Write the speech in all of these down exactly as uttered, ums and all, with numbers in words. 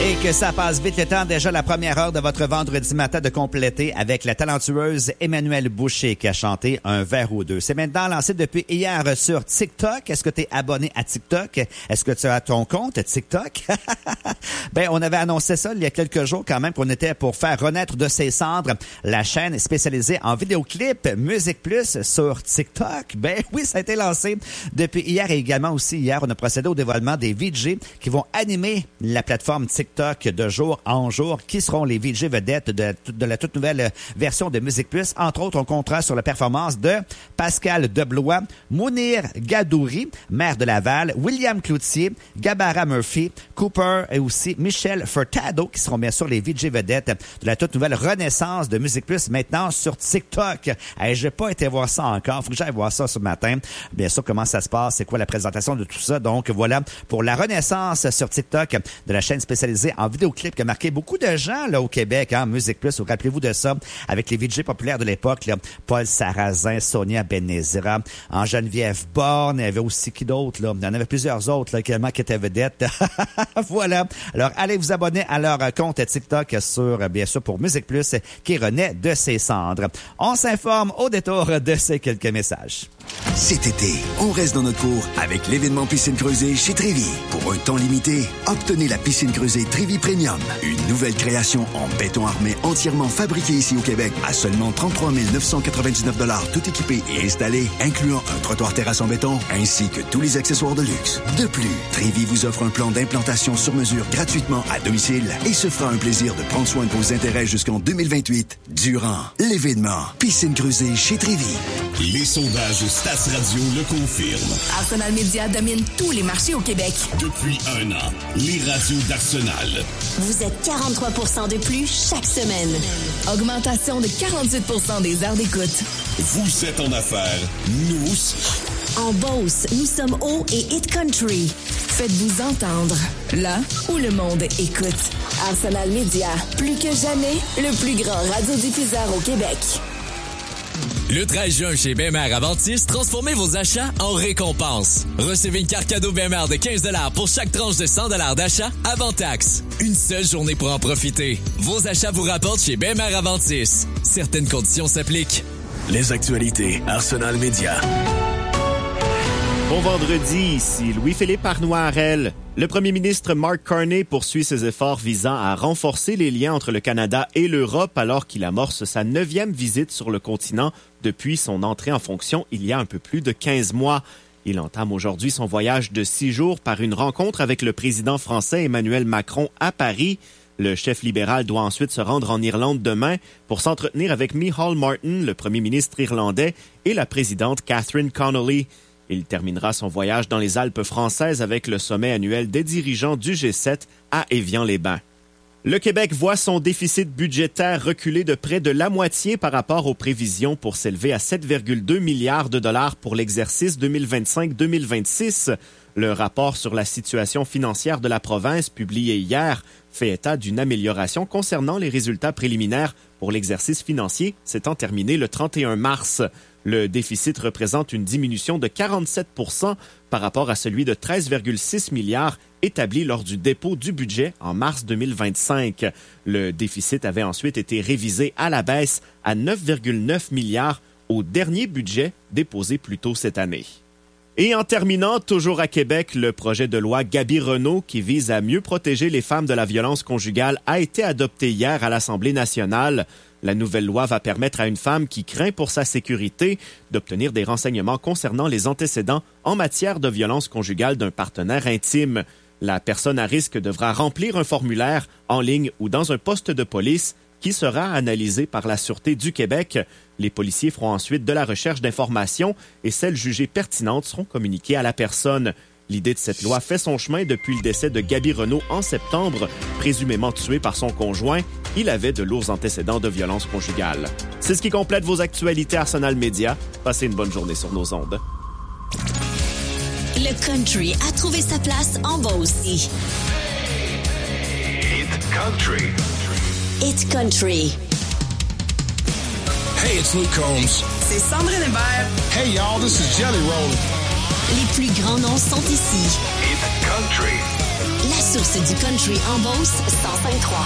Et que ça passe vite le temps, déjà la première heure de votre vendredi matin de compléter avec la talentueuse Emmanuelle Boucher qui a chanté Un verre ou deux. C'est maintenant lancé depuis hier sur TikTok. Est-ce que tu es abonné à TikTok? Est-ce que tu as ton compte TikTok? Ben, on avait annoncé ça il y a quelques jours quand même qu'on était pour faire renaître de ses cendres la chaîne spécialisée en vidéoclips Musique Plus sur TikTok. Ben oui, ça a été lancé depuis hier et également aussi hier, on a procédé au dévoilement des V J qui vont animer la plateforme TikTok de jour en jour, qui seront les V J vedettes de, de la toute nouvelle version de Musique Plus. Entre autres, on comptera sur la performance de Pascal Deblois, Mounir Gadouri, maire de Laval, William Cloutier, Gabara Murphy, Cooper et aussi Michel Furtado, qui seront bien sûr les V J vedettes de la toute nouvelle renaissance de Musique Plus maintenant sur TikTok. Hey, j'ai pas été voir ça encore. Faut que j'aille voir ça ce matin. Bien sûr, comment ça se passe, c'est quoi la présentation de tout ça. Donc voilà, pour la renaissance sur TikTok de la chaîne spécialisée en vidéoclip qui a marqué beaucoup de gens là au Québec, hein, Musique Plus. Rappelez-vous de ça avec les V J populaires de l'époque, là, Paul Sarrazin, Sonia Benezira, en Geneviève Borne, il y avait aussi qui d'autre là, il y en avait plusieurs autres là, également qui étaient vedettes. Voilà. Alors allez vous abonner à leur compte TikTok sur bien sûr pour Musique Plus qui renaît de ses cendres. On s'informe au détour de ces quelques messages. Cet été, on reste dans notre cours avec l'événement Piscine Creusée chez Trévi. Pour un temps limité, obtenez la piscine creusée Trévi Premium. Une nouvelle création en béton armé entièrement fabriquée ici au Québec à seulement trente-trois mille neuf cent quatre-vingt-dix-neuf dollars, tout équipé et installé, incluant un trottoir terrasse en béton ainsi que tous les accessoires de luxe. De plus, Trévi vous offre un plan d'implantation sur mesure gratuitement à domicile et se fera un plaisir de prendre soin de vos intérêts jusqu'en deux mille vingt-huit durant l'événement Piscine Creusée chez Trévi. Les sondages Stats Radio le confirment. Arsenal Media domine tous les marchés au Québec. Depuis un an, les radios d'Arsenal. Vous êtes quarante-trois pour cent de plus chaque semaine. Augmentation de quarante-huit pour cent des heures d'écoute. Vous êtes en affaires, nous aussi. En Beauce, nous sommes haut et hit country. Faites-vous entendre, là où le monde écoute. Arsenal Media, plus que jamais, le plus grand radiodiffuseur au Québec. Le treize juin, chez Bemère Aventis, transformez vos achats en récompenses. Recevez une carte cadeau Bemère de quinze dollars pour chaque tranche de cent dollars d'achat avant taxe. Une seule journée pour en profiter. Vos achats vous rapportent chez Bemère Aventis. Certaines conditions s'appliquent. Les actualités Arsenal Media. Bon vendredi, ici Louis-Philippe Arnoirel. Le premier ministre Mark Carney poursuit ses efforts visant à renforcer les liens entre le Canada et l'Europe alors qu'il amorce sa neuvième visite sur le continent depuis son entrée en fonction il y a un peu plus de quinze mois. Il entame aujourd'hui son voyage de six jours par une rencontre avec le président français Emmanuel Macron à Paris. Le chef libéral doit ensuite se rendre en Irlande demain pour s'entretenir avec Micheál Martin, le premier ministre irlandais, et la présidente Catherine Connolly. Il terminera son voyage dans les Alpes françaises avec le sommet annuel des dirigeants du G sept à Évian-les-Bains. Le Québec voit son déficit budgétaire reculer de près de la moitié par rapport aux prévisions pour s'élever à sept virgule deux milliards de dollars pour l'exercice deux mille vingt-cinq deux mille vingt-six. Le rapport sur la situation financière de la province, publié hier, fait état d'une amélioration concernant les résultats préliminaires pour l'exercice financier s'étant terminé le trente et un mars. Le déficit représente une diminution de quarante-sept pour cent par rapport à celui de treize virgule six milliards établi lors du dépôt du budget en mars deux mille vingt-cinq. Le déficit avait ensuite été révisé à la baisse à neuf virgule neuf milliards au dernier budget déposé plus tôt cette année. Et en terminant, toujours à Québec, le projet de loi Gaby-Renault qui vise à mieux protéger les femmes de la violence conjugale a été adopté hier à l'Assemblée nationale. La nouvelle loi va permettre à une femme qui craint pour sa sécurité d'obtenir des renseignements concernant les antécédents en matière de violence conjugale d'un partenaire intime. La personne à risque devra remplir un formulaire en ligne ou dans un poste de police qui sera analysé par la Sûreté du Québec. Les policiers feront ensuite de la recherche d'informations et celles jugées pertinentes seront communiquées à la personne. L'idée de cette loi fait son chemin depuis le décès de Gaby-Renault en septembre, présumément tué par son conjoint. Il avait de lourds antécédents de violence conjugale. C'est ce qui complète vos actualités Arsenal Media. Passez une bonne journée sur nos ondes. Le country a trouvé sa place en Beauce aussi. Hit Country. Hit Country. Hey, it's Luke Combs. C'est Sandrine Hébert. Hey, y'all, this is Jelly Roll. Les plus grands noms sont ici. Hit Country. La source C'est du country en Beauce, cent cinq trois.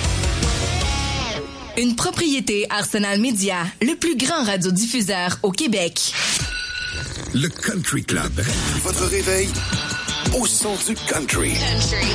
Une propriété Arsenal Media, le plus grand radiodiffuseur au Québec. Le Country Club. Votre réveil au son du country. Country.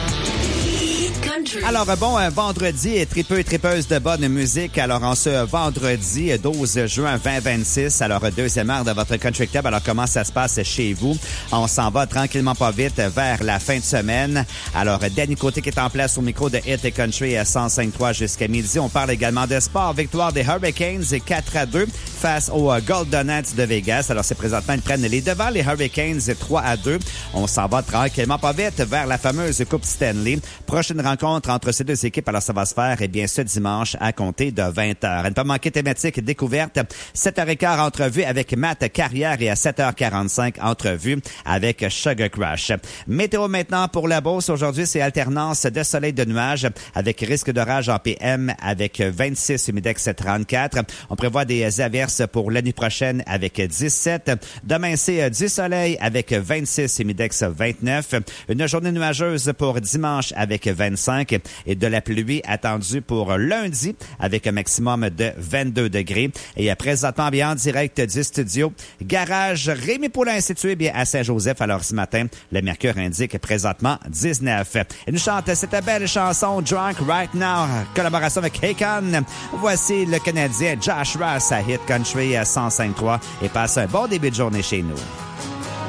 Alors, bon, un vendredi, tripeux et tripeuses de bonne musique. Alors, en ce vendredi douze juin vingt vingt-six, alors, deuxième heure de votre Country Club. Alors, comment ça se passe chez vous? On s'en va tranquillement pas vite vers la fin de semaine. Alors, Danny Côté qui est en place au micro de Hit et Country à cent cinq trois jusqu'à midi. On parle également de sport. Victoire des Hurricanes quatre à deux face aux Golden Knights de Vegas. Alors, c'est présentement, ils prennent les devants, les Hurricanes trois à deux. On s'en va tranquillement pas vite vers la fameuse Coupe Stanley. Prochaine rencontre entre ces deux équipes. Alors, ça va se faire, eh bien, ce dimanche à compter de vingt heures. À ne pas manquer thématique découverte. sept heures quinze, entrevue avec Matt Carrière et à sept heures quarante-cinq, entrevue avec Sugar Crush. Météo maintenant pour la Beauce. Aujourd'hui, c'est alternance de soleil de nuages avec risque d'orage en P M avec vingt-six, humidex trente-quatre. On prévoit des averses pour la nuit prochaine avec dix-sept. Demain, c'est du soleil avec vingt-six, humidex vingt-neuf. Une journée nuageuse pour dimanche avec vingt-cinq. Et de la pluie attendue pour lundi avec un maximum de vingt-deux degrés. Et présentement, bien en direct du studio, garage Rémi Poulain situé bien à Saint-Joseph. Alors ce matin, le mercure indique présentement dix-neuf. Il nous chante cette belle chanson Drunk Right Now, collaboration avec Akon. Voici le Canadien Josh Ross à Hit Country à cent cinq trois et passe un bon début de journée chez nous.